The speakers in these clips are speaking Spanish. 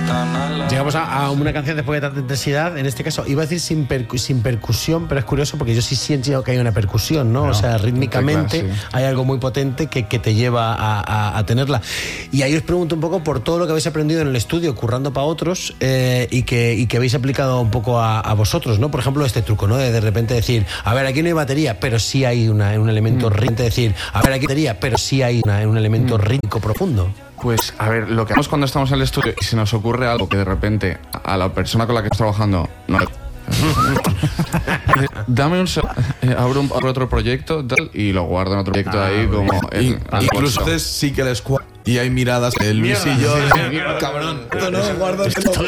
Llegamos a una canción después de tanta intensidad. En este caso, iba a decir sin percusión, pero es curioso porque yo sí siento que hay una percusión, ¿no? O sea, rítmicamente hay algo muy potente que te lleva a tenerla. Y ahí os pregunto un poco por todo lo que habéis aprendido en el estudio, currando para otros, y que habéis aplicado un poco a vosotros, ¿no? Por ejemplo, este truco, ¿no? De repente decir, a ver, aquí no hay batería, pero sí hay un elemento rítmico. Decir, a ver, aquí hay batería, pero sí hay un elemento rítmico profundo. Pues, a ver, lo que hacemos cuando estamos en el estudio y se nos ocurre algo que de repente a la persona con la que estamos trabajando no. Dame un segundo, abro otro proyecto tal, y lo guardo en otro proyecto ahí como... incluso entonces sí que les cuadra. Y hay miradas de Luis y yo de, cabrón, esto no, guardo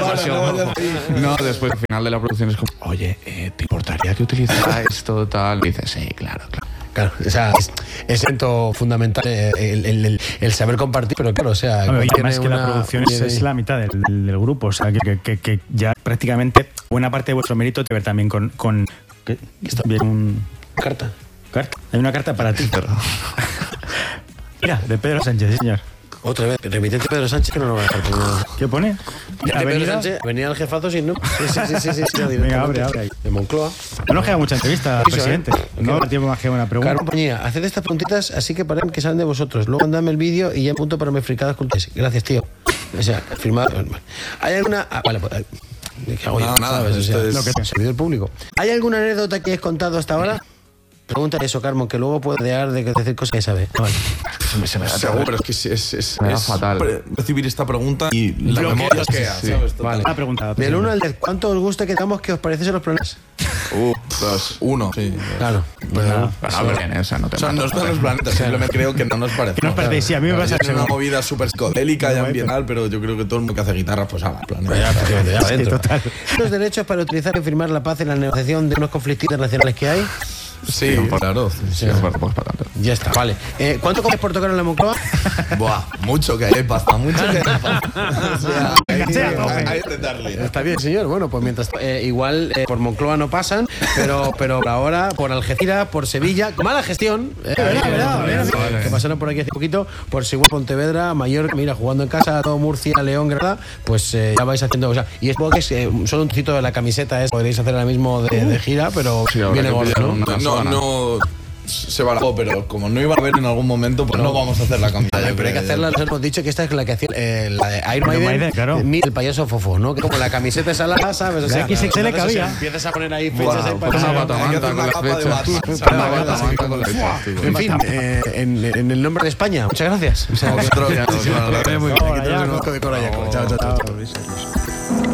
no, después al final de la producción es como, oye, ¿te importaría que utilizara esto tal? Y dices, sí, claro. Claro, o sea, es evento fundamental el saber compartir, pero claro, o sea... Además que la producción es la mitad del grupo, o sea, que ya prácticamente buena parte de vuestro mérito te ver también con ¿qué? Bien un... ¿Carta? Hay una carta para ti. Mira, de Pedro Sánchez, sí, señor. Otra vez, remitente Pedro Sánchez, que no lo va a dejar terminado. ¿Qué pone? Pedro Sánchez, venía al jefazo sin nombre. Sí. Venga, abre ahí. De Moncloa. No nos queda mucha entrevista, presidente. No da tiempo más que una pregunta. Claro, compañía, haced estas preguntitas así que paren que salen de vosotros. Luego andadme el vídeo y ya punto para mis fricadas con ustedes. Gracias, tío. O sea, firmado. ¿Hay alguna...? Vale, pues... nada, ¿sabes? O sea, es lo que servidor público. ¿Hay alguna anécdota que hayas contado hasta ahora? Pregúntale eso, Carmen, que luego puede dejar de decir cosas que sabe. Vale. Se me da seguro, pero es que es fatal recibir esta pregunta y la memoria queda, ¿sabes? Vale. Una pregunta. Del 1 al 10, ¿cuánto os gusta que digamos que os parecen los planetas? 2, 1, sí. Claro. O sea, no están los planetas, simplemente creo que no nos parece. ¿Qué nos parece? Sí, a mí me pasa es una movida súper psicodélica y ambiental, pero yo creo que todo el mundo que hace guitarra, pues haga planetas. Ya adentro. Total. ¿Los derechos para utilizar y firmar la paz en la negociación de unos conflictos internacionales que hay? Sí, claro. Sí, pues para tanto. Ya está, vale. ¿Cuánto comes por tocar en la Moncloa? Buah, mucho que hay pasta, mucho que hay pasta. O sea, hay que darle. Está bien, señor. Bueno, pues mientras igual por Moncloa no pasan, pero ahora por Algeciras, por Sevilla, mala gestión. Que pasaron por aquí hace poquito, por Sigüenza, Pontevedra, Mallorca, mira, jugando en casa, todo Murcia, León, Granada, pues ya vais haciendo, o sea, y es que es solo un trocito de la camiseta, podréis hacer ahora mismo de gira, pero sí, viene gordo, ¿no? No se barajó, pero como no iba a haber en algún momento, pues no vamos a hacer la camiseta. Pero hay que hacerla, nos hemos dicho que esta es la que hacía la de Iron Maiden, claro. El payaso Fofo, ¿no? Que como la camiseta esa la ¿sabes? O sea, que se le cabía. Empiezas a poner ahí fechas ahí para una batamanta con las fechas. En fin, en el nombre de España, muchas gracias. Vosotros, Muy bien, aquí tenemos el de Corayaco. Chao.